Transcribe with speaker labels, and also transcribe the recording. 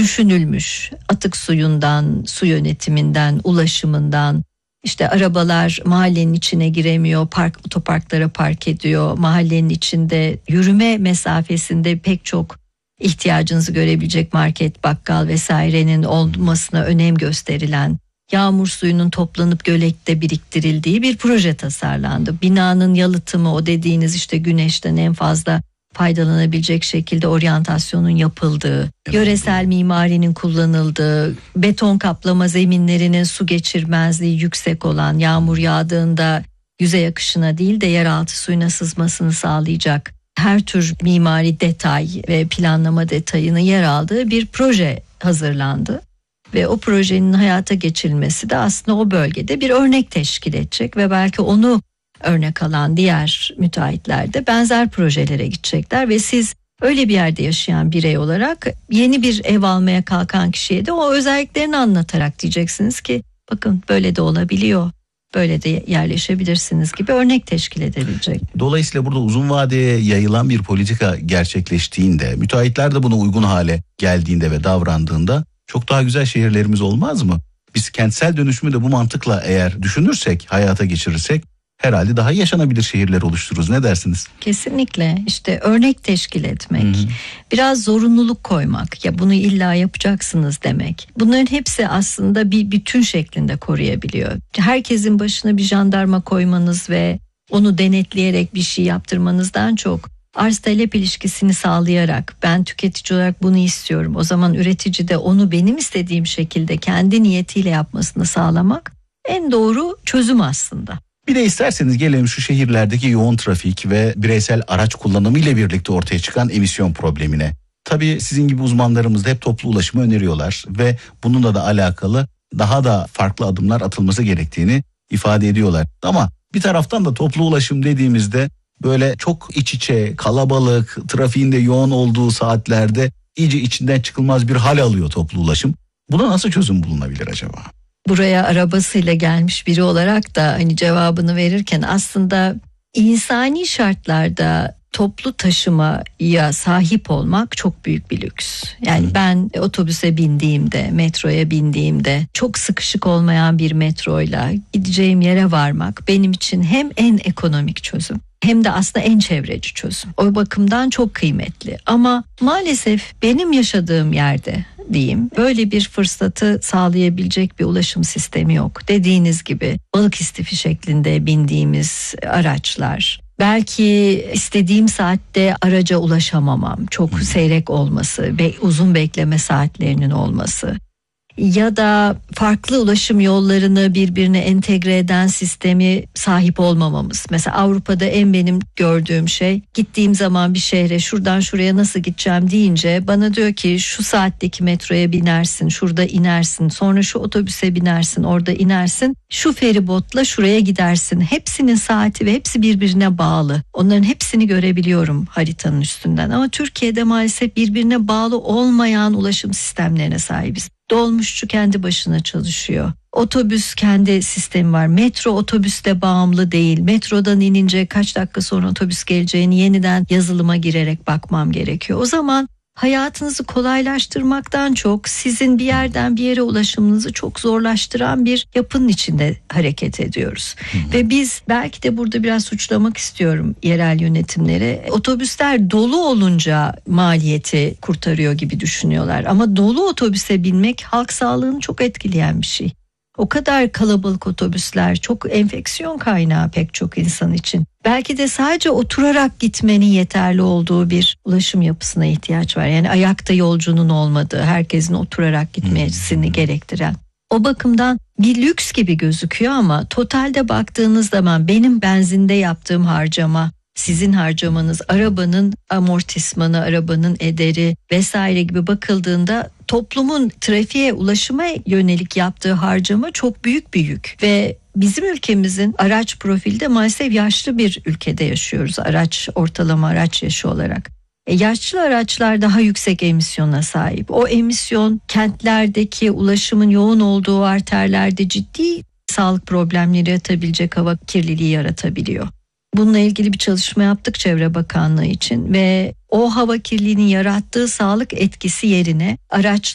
Speaker 1: düşünülmüş. Atık suyundan, su yönetiminden, ulaşımından, işte arabalar mahallenin içine giremiyor, otoparklara park ediyor. Mahallenin içinde yürüme mesafesinde pek çok ihtiyacınızı görebilecek market, bakkal vesairenin olmasına önem gösterilen, yağmur suyunun toplanıp gölette biriktirildiği bir proje tasarlandı. Binanın yalıtımı, o dediğiniz işte güneşten en fazla faydalanabilecek şekilde oryantasyonun yapıldığı, yöresel mimarinin kullanıldığı, beton kaplama zeminlerinin su geçirmezliği yüksek olan, yağmur yağdığında yüzey akışına değil de yeraltı suyuna sızmasını sağlayacak her tür mimari detay ve planlama detayının yer aldığı bir proje hazırlandı. Ve o projenin hayata geçirilmesi de aslında o bölgede bir örnek teşkil edecek ve belki onu örnek alan diğer müteahhitler de benzer projelere gidecekler ve siz öyle bir yerde yaşayan birey olarak yeni bir ev almaya kalkan kişiye de o özelliklerini anlatarak diyeceksiniz ki bakın böyle de olabiliyor, böyle de yerleşebilirsiniz gibi örnek teşkil edebilecek.
Speaker 2: Dolayısıyla burada uzun vadeye yayılan bir politika gerçekleştiğinde, müteahhitler de buna uygun hale geldiğinde ve davrandığında çok daha güzel şehirlerimiz olmaz mı? Biz kentsel dönüşümü de bu mantıkla eğer düşünürsek, hayata geçirirsek herhalde daha yaşanabilir şehirler oluştururuz. Ne dersiniz?
Speaker 1: Kesinlikle. İşte örnek teşkil etmek, biraz zorunluluk koymak, ya bunu illa yapacaksınız demek. Bunların hepsi aslında bir bütün şeklinde koruyabiliyor. Herkesin başına bir jandarma koymanız ve onu denetleyerek bir şey yaptırmanızdan çok arz talep ilişkisini sağlayarak ben tüketici olarak bunu istiyorum, o zaman üretici de onu benim istediğim şekilde kendi niyetiyle yapmasını sağlamak en doğru çözüm aslında.
Speaker 2: Bir de isterseniz gelelim şu şehirlerdeki yoğun trafik ve bireysel araç kullanımı ile birlikte ortaya çıkan emisyon problemine. Tabii sizin gibi uzmanlarımız da hep toplu ulaşımı öneriyorlar ve bununla da alakalı daha da farklı adımlar atılması gerektiğini ifade ediyorlar. Ama bir taraftan da toplu ulaşım dediğimizde böyle çok iç içe, kalabalık, trafiğin de yoğun olduğu saatlerde iyice içinden çıkılmaz bir hal alıyor toplu ulaşım. Buna nasıl çözüm bulunabilir acaba?
Speaker 1: Buraya arabasıyla gelmiş biri olarak da hani cevabını verirken aslında insani şartlarda toplu taşımaya sahip olmak çok büyük bir lüks. Yani ben otobüse bindiğimde, metroya bindiğimde çok sıkışık olmayan bir metroyla gideceğim yere varmak benim için hem en ekonomik çözüm hem de aslında en çevreci çözüm. O bakımdan çok kıymetli. Ama maalesef benim yaşadığım yerde diyeyim, böyle bir fırsatı sağlayabilecek bir ulaşım sistemi yok. Dediğiniz gibi balık istifi şeklinde bindiğimiz araçlar, belki istediğim saatte araca ulaşamamam, çok seyrek olması, uzun bekleme saatlerinin olması ya da farklı ulaşım yollarını birbirine entegre eden sistemi sahip olmamamız. Mesela Avrupa'da en benim gördüğüm şey, gittiğim zaman bir şehre şuradan şuraya nasıl gideceğim deyince bana diyor ki şu saatteki metroya binersin, şurada inersin, sonra şu otobüse binersin, orada inersin, şu feribotla şuraya gidersin. Hepsinin saati ve hepsi birbirine bağlı. Onların hepsini görebiliyorum haritanın üstünden ama Türkiye'de maalesef birbirine bağlı olmayan ulaşım sistemlerine sahibiz. Dolmuşçu kendi başına çalışıyor. Otobüs kendi sistemi var. Metro otobüste bağımlı değil. Metrodan inince kaç dakika sonra otobüs geleceğini yeniden yazılıma girerek bakmam gerekiyor. O zaman hayatınızı kolaylaştırmaktan çok sizin bir yerden bir yere ulaşımınızı çok zorlaştıran bir yapının içinde hareket ediyoruz. Ve biz belki de burada biraz suçlamak istiyorum yerel yönetimleri. Otobüsler dolu olunca maliyeti kurtarıyor gibi düşünüyorlar. Ama dolu otobüse binmek halk sağlığını çok etkileyen bir şey. O kadar kalabalık otobüsler çok enfeksiyon kaynağı pek çok insan için. Belki de sadece oturarak gitmenin yeterli olduğu bir ulaşım yapısına ihtiyaç var. Yani ayakta yolcunun olmadığı, herkesin oturarak gitmesini gerektiren. O bakımdan bir lüks gibi gözüküyor ama totalde baktığınız zaman benim benzinde yaptığım harcama, sizin harcamanız, arabanın amortismanı, arabanın ederi vesaire gibi bakıldığında toplumun trafiğe, ulaşıma yönelik yaptığı harcama çok büyük bir yük. Ve bizim ülkemizin araç profilde maalesef yaşlı bir ülkede yaşıyoruz, ortalama araç yaşı olarak. Yaşlı araçlar daha yüksek emisyona sahip. O emisyon kentlerdeki ulaşımın yoğun olduğu arterlerde ciddi sağlık problemleri yaratabilecek, hava kirliliği yaratabiliyor. Bununla ilgili bir çalışma yaptık Çevre Bakanlığı için ve o hava kirliliğinin yarattığı sağlık etkisi yerine